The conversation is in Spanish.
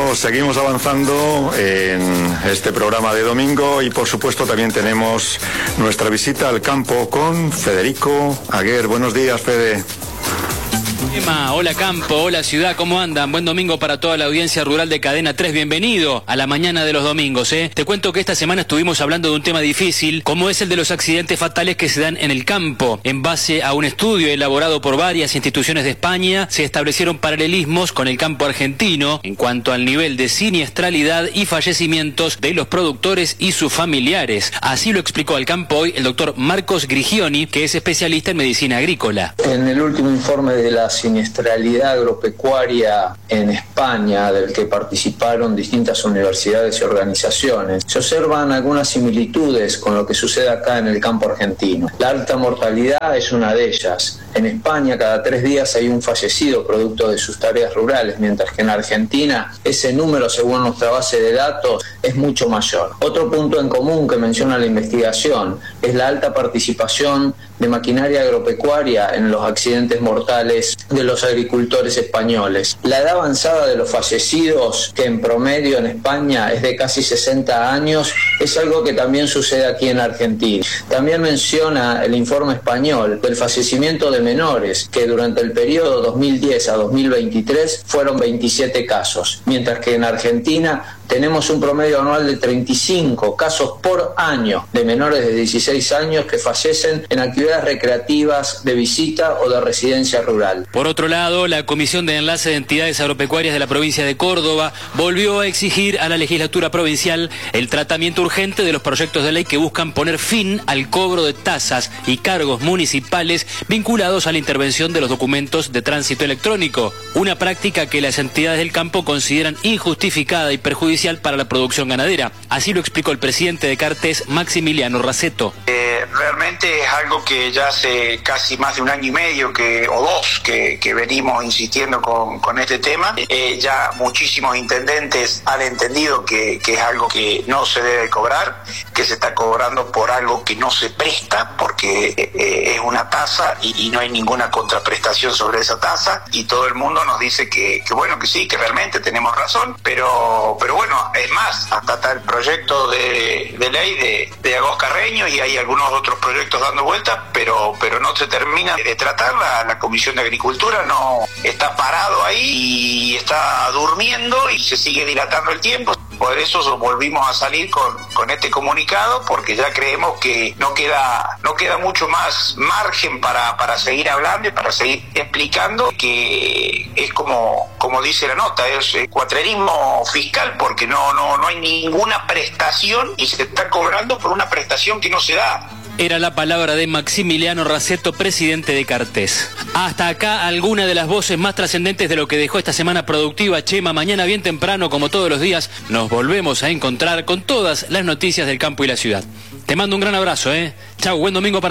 seguimos avanzando en este programa de domingo y por supuesto también tenemos nuestra visita al campo con Federico Aguer. Buenos días, Fede. Hola campo, hola ciudad, ¿cómo andan? Buen domingo para toda la audiencia rural de Cadena 3, bienvenido a la mañana de los domingos, Te cuento que esta semana estuvimos hablando de un tema difícil, como es el de los accidentes fatales que se dan en el campo. En base a un estudio elaborado por varias instituciones de España, se establecieron paralelismos con el campo argentino en cuanto al nivel de siniestralidad y fallecimientos de los productores y sus familiares. Así lo explicó al campo hoy el doctor Marcos Grigioni, que es especialista en medicina agrícola. En el último informe de la siniestralidad agropecuaria en España, del que participaron distintas universidades y organizaciones, se observan algunas similitudes con lo que sucede acá en el campo argentino. La alta mortalidad es una de ellas. En España cada 3 días hay un fallecido producto de sus tareas rurales, mientras que en Argentina ese número, según nuestra base de datos, es mucho mayor. Otro punto en común que menciona la investigación es la alta participación de maquinaria agropecuaria en los accidentes mortales de los agricultores españoles. La edad avanzada de los fallecidos, que en promedio en España es de casi 60 años, es algo que también sucede aquí en Argentina. También menciona el informe español del fallecimiento de menores, que durante el periodo 2010 a 2023 fueron 27 casos, mientras que en Argentina tenemos un promedio anual de 35 casos por año de menores de 16 años que fallecen en actividades recreativas, de visita o de residencia rural. Por otro lado, la Comisión de Enlace de Entidades Agropecuarias de la provincia de Córdoba volvió a exigir a la legislatura provincial el tratamiento urgente de los proyectos de ley que buscan poner fin al cobro de tasas y cargos municipales vinculados a la intervención de los documentos de tránsito electrónico, una práctica que las entidades del campo consideran injustificada y perjudicial para la producción ganadera. Así lo explicó el presidente de Cartes, Maximiliano Raceto. Realmente es algo que ya hace casi más de 1 año y medio o 2 que venimos insistiendo con este tema. Ya muchísimos intendentes han entendido que es algo que no se debe cobrar, que se está cobrando por algo que no se presta, porque es una tasa y no hay ninguna contraprestación sobre esa tasa, y todo el mundo nos dice que bueno, que sí, que realmente tenemos razón, pero bueno, es más, hasta está el proyecto de ley de Agos Carreño y hay algunos otros proyectos dando vueltas, pero no se termina de tratar. La Comisión de Agricultura no está parado ahí y está durmiendo y se sigue dilatando el tiempo. Por eso volvimos a salir con este comunicado, porque ya creemos que no queda mucho más margen para seguir hablando y para seguir explicando, que es como dice la nota, es cuatrerismo fiscal, porque no hay ninguna prestación y se está cobrando por una prestación que no se da. Era la palabra de Maximiliano Raceto, presidente de Cartes. Hasta acá alguna de las voces más trascendentes de lo que dejó esta semana productiva, Chema. Mañana bien temprano, como todos los días, nos volvemos a encontrar con todas las noticias del campo y la ciudad. Te mando un gran abrazo, Chau, buen domingo para